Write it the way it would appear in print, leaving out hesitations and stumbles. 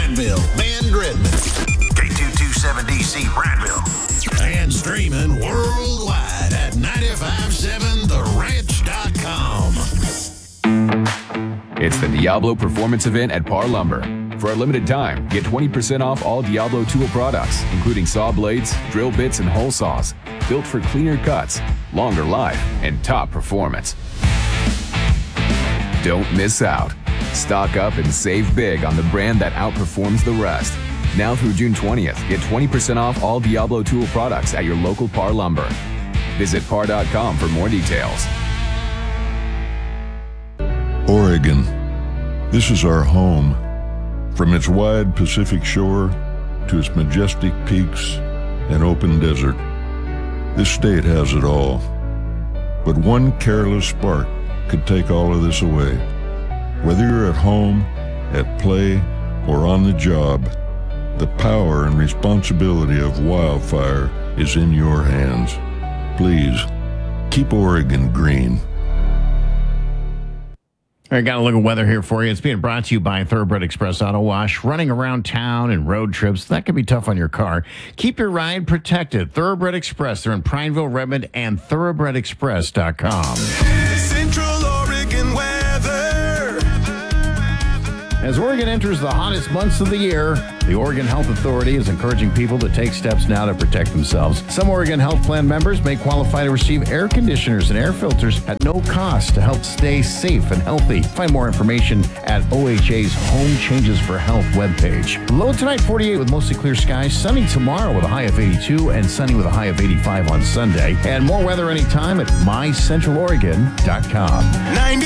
Prineville, Bend, Redmond. K227DC Prineville. And streaming worldwide at 957theranch.com. It's the Diablo Performance Event at Par Lumber. For a limited time, get 20% off all Diablo tool products, including saw blades, drill bits, and hole saws, built for cleaner cuts, longer life, and top performance. Don't miss out. Stock up and save big on the brand that outperforms the rest. Now through June 20th, get 20% off all Diablo tool products at your local Par Lumber. Visit par.com for more details. Oregon. This is our home. From its wide Pacific shore to its majestic peaks and open desert, this state has it all. But one careless spark could take all of this away. Whether you're at home, at play, or on the job, the power and responsibility of wildfire is in your hands. Please, keep Oregon green. All right, got a look at weather here for you. It's being brought to you by Thoroughbred Express Auto Wash. Running around town and road trips, that can be tough on your car. Keep your ride protected. Thoroughbred Express. They're in Prineville, Redmond, and thoroughbredexpress.com. Central Oregon weather. As Oregon enters the hottest months of the year, the Oregon Health Authority is encouraging people to take steps now to protect themselves. Some Oregon Health Plan members may qualify to receive air conditioners and air filters at no cost to help stay safe and healthy. Find more information at OHA's Home Changes for Health webpage. Low tonight, 48 with mostly clear skies. Sunny tomorrow with a high of 82 and sunny with a high of 85 on Sunday. And more weather anytime at mycentraloregon.com. 90